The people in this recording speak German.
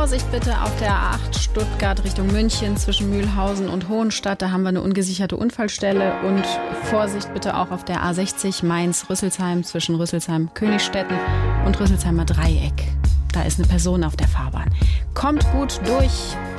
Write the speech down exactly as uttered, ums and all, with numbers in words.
Vorsicht bitte auf der A acht Stuttgart Richtung München zwischen Mühlhausen und Hohenstadt. Da haben wir eine ungesicherte Unfallstelle. Und Vorsicht bitte auch auf der A sechzig Mainz-Rüsselsheim zwischen Rüsselsheim-Königstetten und Rüsselsheimer Dreieck. Da ist eine Person auf der Fahrbahn. Kommt gut durch.